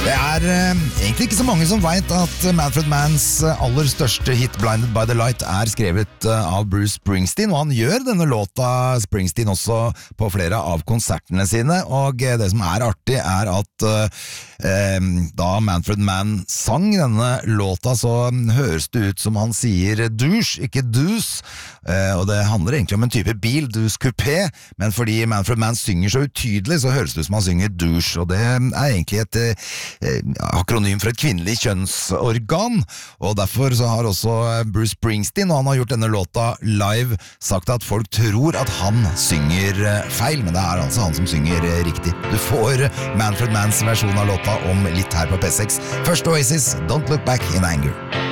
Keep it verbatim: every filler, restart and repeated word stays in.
Det er eh, egentlig ikke så mange som vet at Manfred Manns eh, aller største hit Blinded by the Light er skrevet eh, av Bruce Springsteen, og han gjør denne låta Springsteen også på flere av konsertene sine, og eh, det som er artig er at eh, da Manfred Mann sang denne låta så høres det ut som han sier douche, ikke dus, eh, og det handler egentlig om en type bil, dus coupé, men fordi Manfred Mann synger så utydelig så høres det ut som han synger douche, og det er egentlig et eh, akronym for et kvinnelig kjønnsorgan, og derfor så har også Bruce Springsteen, og han har gjort denne låta live, sagt at folk tror at han synger feil, men det er altså han som synger riktig. Du får Manfred Manns versjon av låta om litt her på P seks. Først Oasis, Don't Look Back in Anger.